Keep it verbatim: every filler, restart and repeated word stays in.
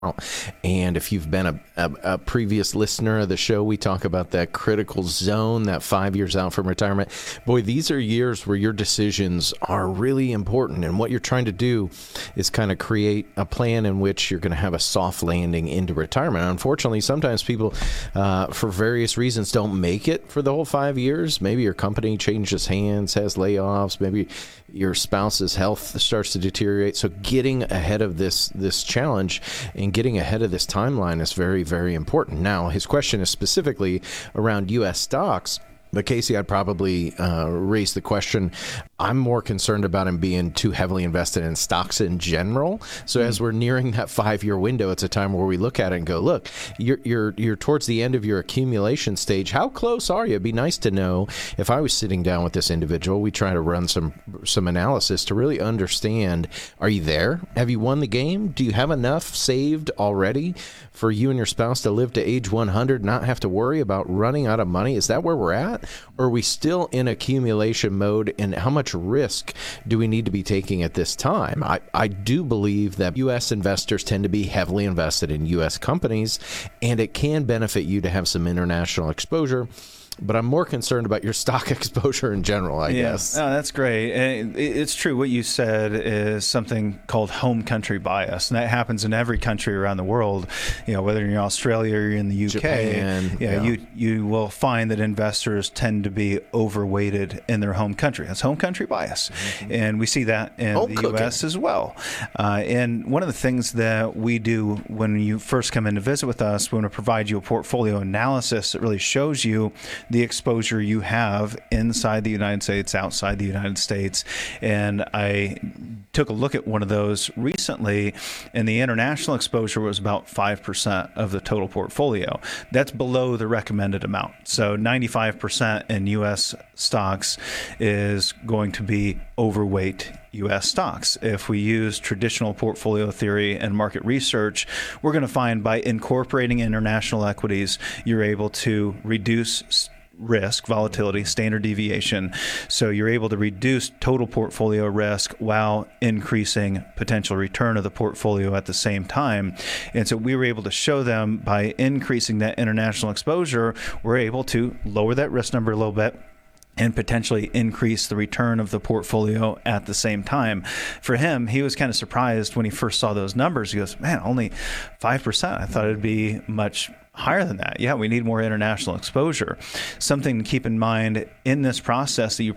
And if you've been a, a, a previous listener of the show, we talk about that critical zone, that five years out from retirement. Boy, these are years where your decisions are really important. And what you're trying to do is kind of create a plan in which you're going to have a soft landing into retirement. Unfortunately, sometimes people, uh, for various reasons, don't make it for the whole five years. Maybe your company changes hands, has layoffs. Maybe your spouse's health starts to deteriorate. So getting ahead of this this challenge and getting ahead of this timeline is very, very important. Now, his question is specifically around U S stocks. But Casey, I'd probably uh, raise the question. I'm more concerned about him being too heavily invested in stocks in general. So mm. as we're nearing that five-year window, it's a time where we look at it and go, look, you're you're you're towards the end of your accumulation stage. How close are you? It'd be nice to know. If I was sitting down with this individual, we try to run some some analysis to really understand, are you there? Have you won the game? Do you have enough saved already for you and your spouse to live to age one hundred, not have to worry about running out of money? Is that where we're at? Or are we still in accumulation mode, and how much risk do we need to be taking at this time? I, I do believe that U S investors tend to be heavily invested in U S companies, and it can benefit you to have some international exposure. But I'm more concerned about your stock exposure in general, I yeah. guess. No, that's great. And it's true. What you said is something called home country bias. And that happens in every country around the world. You know, whether you're in Australia or you're in the U K, Japan, yeah, yeah. you you will find that investors tend to be overweighted in their home country. That's home country bias. Mm-hmm. And we see that in home the cooking. U S as well. Uh, and one of the things that we do when you first come in to visit with us, we want to provide you a portfolio analysis that really shows you the exposure you have inside the United States, outside the United States. And I took a look at one of those recently, and the international exposure was about five percent of the total portfolio. That's below the recommended amount. So ninety-five percent in U S stocks is going to be overweight U S stocks. If we use traditional portfolio theory and market research, we're going to find by incorporating international equities, you're able to reduce risk, volatility, standard deviation. So you're able to reduce total portfolio risk while increasing potential return of the portfolio at the same time. And so we were able to show them by increasing that international exposure, we're able to lower that risk number a little bit and potentially increase the return of the portfolio at the same time. For him, he was kind of surprised when he first saw those numbers. He goes, man, only five percent. I thought it'd be much higher than that. Yeah, we need more international exposure. Something to keep in mind in this process that you